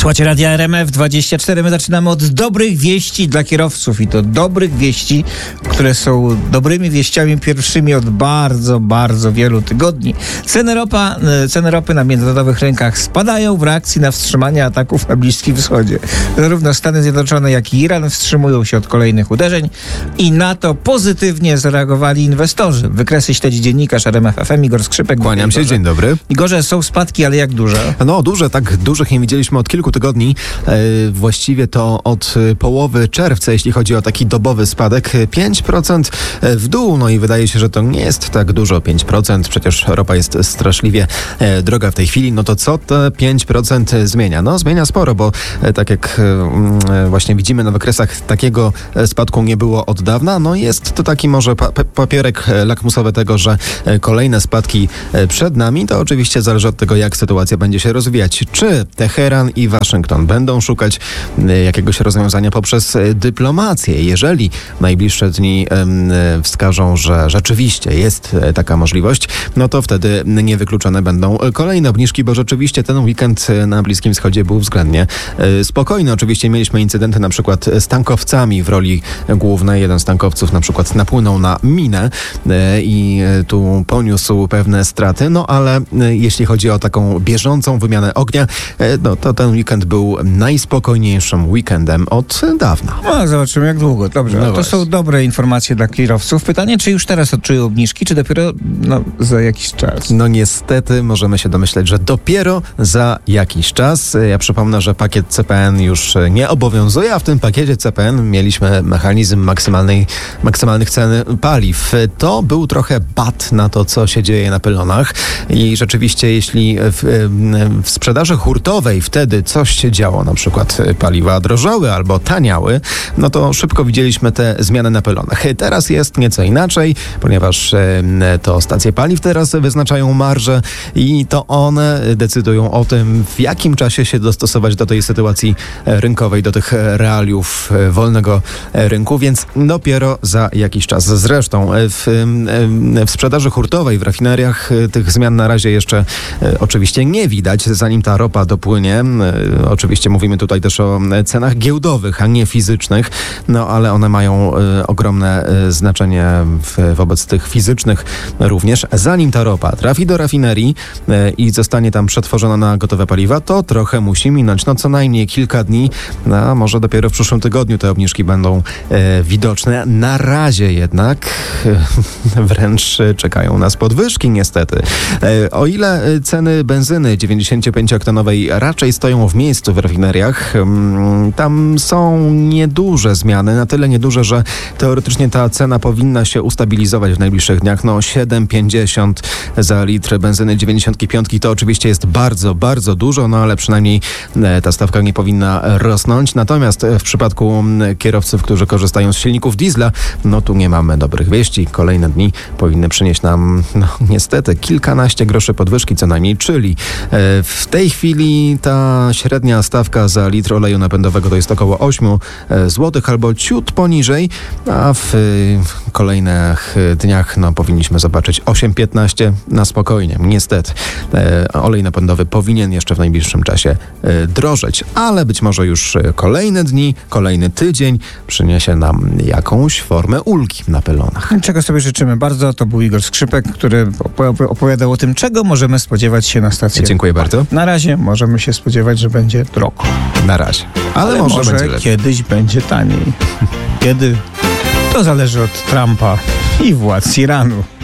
Słuchajcie Radia RMF24. My zaczynamy od dobrych wieści dla kierowców i to dobrych wieści, które są dobrymi wieściami pierwszymi od bardzo, bardzo wielu tygodni. Ceny ropy na międzynarodowych rynkach spadają w reakcji na wstrzymanie ataków na Bliskim Wschodzie. Zarówno Stany Zjednoczone, jak i Iran wstrzymują się od kolejnych uderzeń i na to pozytywnie zareagowali inwestorzy. Wykresy śledzi dziennikarz RMF FM Igor Skrzypek. Kłaniam się, dzień dobry. Igorze, są spadki, ale jak duże? No duże, tak dużych nie widzieliśmy od kilku tygodni. Właściwie to od połowy czerwca, jeśli chodzi o taki dobowy spadek, 5% w dół. No i wydaje się, że to nie jest tak dużo, 5%. Przecież ropa jest straszliwie droga w tej chwili. No to co te 5% zmienia? No zmienia sporo, bo tak jak właśnie widzimy na wykresach, takiego spadku nie było od dawna. No jest to taki może papierek lakmusowy tego, że kolejne spadki przed nami. To oczywiście zależy od tego, jak sytuacja będzie się rozwijać. Czy Teheran i Waszyngton będą szukać jakiegoś rozwiązania poprzez dyplomację? Jeżeli najbliższe dni wskażą, że rzeczywiście jest taka możliwość, no to wtedy niewykluczone będą kolejne obniżki, bo rzeczywiście ten weekend na Bliskim Wschodzie był względnie spokojny. Oczywiście mieliśmy incydenty na przykład z tankowcami w roli głównej. Jeden z tankowców na przykład napłynął na minę i tu poniósł pewne straty, no ale jeśli chodzi o taką bieżącą wymianę ognia, no to ten weekend był najspokojniejszym weekendem od dawna. No, zobaczymy jak długo. Dobrze, no to są dobre informacje dla kierowców. Pytanie, czy już teraz odczują obniżki, czy dopiero za jakiś czas? No niestety możemy się domyśleć, że dopiero za jakiś czas. Ja przypomnę, że pakiet CPN już nie obowiązuje, a w tym pakiecie CPN mieliśmy mechanizm maksymalnych cen paliw. To był trochę bat na to, co się dzieje na pylonach i rzeczywiście jeśli w sprzedaży hurtowej wtedy coś się działo, na przykład paliwa drożały albo taniały, no to szybko widzieliśmy te zmiany na pylonach. Teraz jest nieco inaczej, ponieważ to stacje paliw teraz wyznaczają marże i to one decydują o tym, w jakim czasie się dostosować do tej sytuacji rynkowej, do tych realiów wolnego rynku, więc dopiero za jakiś czas. Zresztą w sprzedaży hurtowej, w rafineriach tych zmian na razie jeszcze oczywiście nie widać, zanim ta ropa dopłynie. Oczywiście mówimy tutaj też o cenach giełdowych, a nie fizycznych, no ale one mają ogromne znaczenie wobec tych fizycznych również. Zanim ta ropa trafi do rafinerii i zostanie tam przetworzona na gotowe paliwa, to trochę musi minąć, no co najmniej kilka dni, a może dopiero w przyszłym tygodniu te obniżki będą widoczne. Na razie jednak wręcz czekają nas podwyżki niestety. O ile ceny benzyny 95-oktanowej raczej stoją w miejscu w rafineriach, tam są nieduże zmiany, na tyle nieduże, że teoretycznie ta cena powinna się ustabilizować w najbliższych dniach. No 7,50 za litr benzyny 95 to oczywiście jest bardzo, bardzo dużo, no ale przynajmniej ta stawka nie powinna rosnąć. Natomiast w przypadku kierowców, którzy korzystają z silników diesla, no tu nie mamy dobrych wieści. Kolejne dni powinny przynieść nam niestety kilkanaście groszy podwyżki co najmniej, czyli w tej chwili ta średnia stawka za litr oleju napędowego to jest około 8 zł albo ciut poniżej, a w kolejnych dniach powinniśmy zobaczyć 8,15 na spokojnie. Niestety olej napędowy powinien jeszcze w najbliższym czasie drożeć, ale być może już kolejne dni, kolejny tydzień przyniesie nam jakąś formę ulgi na pylonach. Czego sobie życzymy bardzo. To był Igor Skrzypek, który opowiadał o tym, czego możemy spodziewać się na stacji. Dziękuję bardzo. Na razie możemy się spodziewać, że będzie drogo. Na razie. Ale może będzie lepiej. Kiedyś będzie taniej. Kiedy? To zależy od Trumpa i władz Iranu.